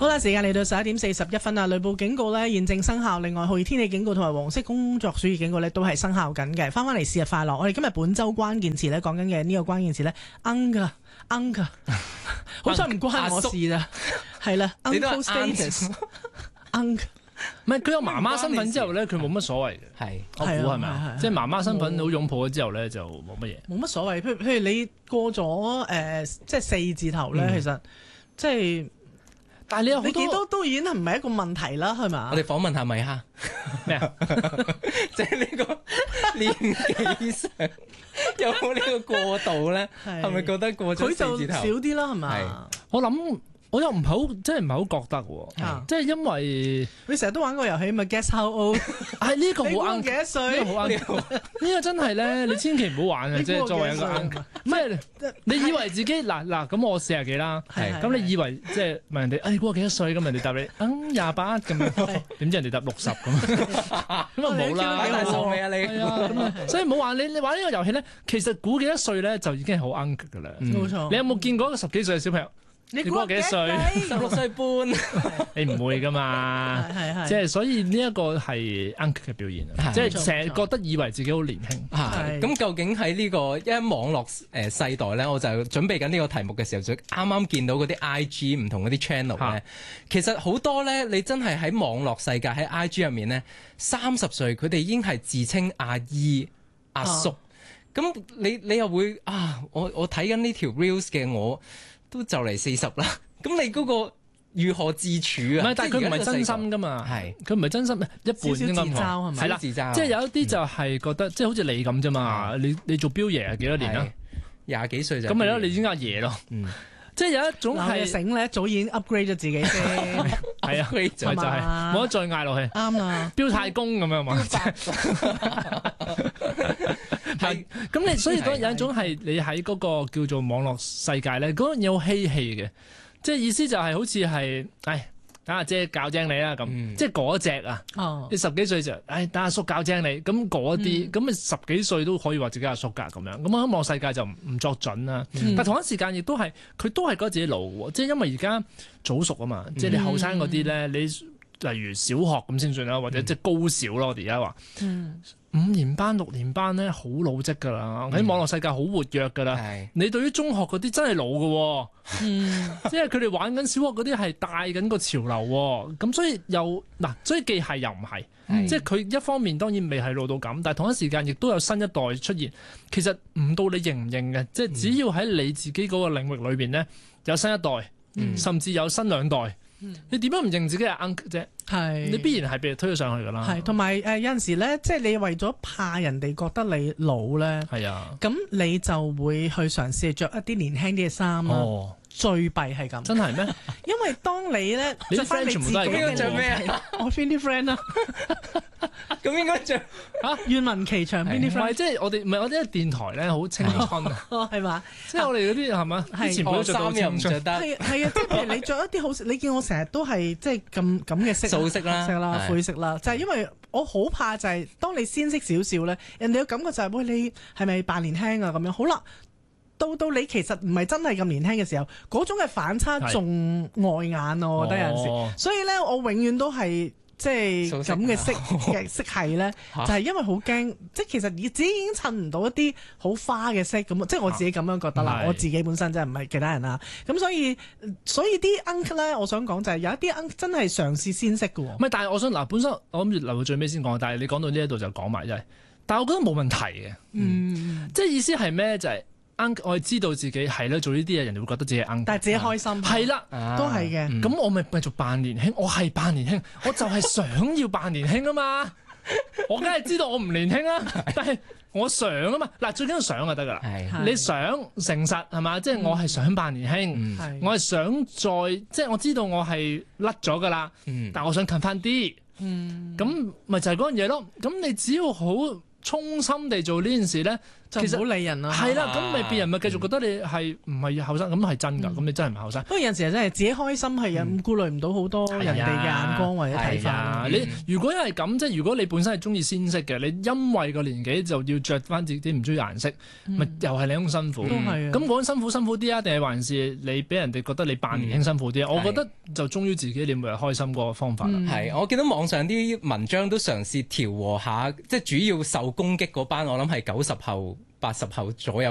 好啦，時間嚟到11:41啊！雷暴警告呢現正生效，另外酷熱天氣警告同埋黃色工作暑熱警告呢都係生效緊嘅。翻嚟是日快樂，我哋今日本周關鍵詞呢講緊嘅呢個關鍵詞呢 uncle， 好彩唔關我事啦，係啦 uncle status，uncle。 唔係佢有媽媽身份之後咧，佢冇乜所謂嘅。係，我估係咪啊？即係媽媽身份好擁抱咗之後咧，就冇乜嘢。 冇乜所謂，譬如你過咗即係4字頭咧，其實即係，但係你有好多都已經唔係一個問題啦，係嘛？ 我哋訪問下米哈咩啊？ 即係呢個年紀上有冇呢個過渡咧？係咪覺得過咗4字頭佢就少啲啦？係嘛？ 我諗。我又唔係好，真係唔係好覺得喎，即係因為你成日都玩個遊戲嘛 Guess How Old？ 係呢個好啱， 幾多歲？ 呢個好啱，呢個真係咧，你千祈唔好玩啊！即係作為一個 uncle，唔係你以為自己嗱咁我40幾啦，咁你以為即係問人哋估我幾多歲咁，人哋答你28咁樣，點知人哋答60咁，咁啊冇啦， 擺大手尾啊你， 係啊，咁啊，所以唔好玩你玩呢個遊戲咧，其實估幾多歲咧就已經係好 uncle 噶啦， 冇錯。 你有冇見過一個10幾歲嘅小朋友？你估我幾歲 ？16歲半， 你唔會噶嘛？即係所以呢一個係 uncle 嘅表現啊！即係成日覺得以為自己好年輕。 咁究竟喺呢個網絡世代咧，我就準備緊呢個題目嘅時候，就啱啱見到嗰啲 IG 唔同嗰啲 channel 咧，其實好多咧，你真係喺網絡世界喺 IG 入面咧，30歲佢哋已經係自稱阿姨阿叔。咁你又會我睇緊呢條 reels 嘅我。都就嚟40啦，咁你嗰個如何自處啊？ 唔係，但係佢唔係真心噶嘛，係佢唔係真心，一半應該講係啦，即係有一啲就係覺得，即係好似你咁啫嘛。你做標爺幾多年啊 ？20幾歲就咁咪咯，你已經阿爺咯。即係有一種係醒咧，早已經 upgrade 咗自己先， 係啊，就係冇得再嗌落去。 啱啦， 標太公咁樣嘛。係，咁你所以有一種係你喺嗰個叫做網絡世界咧，嗰樣嘢好嬉戲嘅，即係意思就係好似係，等阿姐教精你啦咁，即係嗰隻啊，你10幾歲就，等阿叔教精你，咁嗰啲，咁你10幾歲都可以話自己阿叔㗎咁樣，咁喺網絡世界就唔作準啦。但同一時間亦都係，佢都係覺得自己老喎，即係因為而家早熟啊嘛，即係你後生嗰啲咧，你例如小學咁先算啦，或者即係高小咯，我哋而家話。5年班、6年班咧，好老積噶啦，喺網絡世界好活躍噶啦。你對於中學嗰啲真係老噶，即係佢哋玩緊小學嗰啲係帶緊個潮流，咁所以所以既係又唔係，即係佢一方面當然未係老到咁，但係同一時間亦都有新一代出現。其實唔到你認唔認嘅，即係只要喺你自己嗰個領域裏邊咧，有新一代，甚至有新2代。你點樣唔認自己係 uncle 啫？係你必然係被推咗上去噶啦。係同埋有陣時咧，即係你為咗怕人哋覺得你老咧，係啊，咁你就會去嘗試着一啲年輕啲嘅衫咯。最弊係咁，真係咩？因為當你咧着翻你自己嘅着咩啊？我邊啲 friend 啊？咁應該着願聞其詳邊啲 friend？唔係即係我哋，唔係我哋電台咧好青春啊，係嘛？即係我哋嗰啲係嘛？以前冇着到青春，係啊！即係譬如你着一啲好，你見我成日都係即係咁嘅色，素色啦、灰色啦，就係因為我好怕就係當你鮮色少少咧，人哋嘅感覺就係喂，你係咪扮年輕啊咁樣？好啦。到你其實唔係真係咁年輕嘅時候，嗰種嘅反差仲礙眼咯，我覺得有陣時。所以咧，我永遠都係即係咁嘅色系咧，就係因為好驚，即係其實自己已經襯唔到一啲好花嘅色咁，即係我自己咁樣覺得啦。我自己本身真係唔係其他人啦。咁所以啲 uncle 咧，我想講就係有一啲 uncle 真係嘗試鮮色嘅。唔係，但係我想本身我諗住留到最尾先講，但係你講到呢一度就講埋真係。但係我覺得冇問題嘅，即係意思係咩？就係。我係知道自己係咧做呢啲嘢，人哋會覺得自己 uncle，但係自己開心係啦，都係嘅。咁我咪繼續扮年輕，我係扮年輕，我就係想要扮年輕啊嘛。我梗係知道我唔年輕啊，但係我想啊嘛。嗱，最緊要想就得噶啦。你想誠實係嘛？即係我係想扮年輕，我係想即係我知道我係甩咗噶啦，但我想近翻啲。咁咪就係嗰樣嘢咯。咁你只要好衷心地做呢件事咧， 就唔好理人啦。 係啦，咁咪別人咪繼續覺得你係唔係後生，咁係真㗎，咁你真係唔係後生。 不過有陣時真係自己開心係咁顧慮唔到好多人哋嘅眼光或者睇法。 你如果係咁，即係如果你本身係中意鮮色嘅，你因為個年紀就要着翻自己唔中意顏色，咪又係另一種辛苦。 都係咁講辛苦啲啊，定係還是你俾人哋覺得你扮年輕辛苦啲啊？我覺得就忠於自己，你每日開心嗰個方法啦。 係，我見到網上啲文章都嘗試調和下，即係主要受攻擊嗰班，我諗係90後、80後左右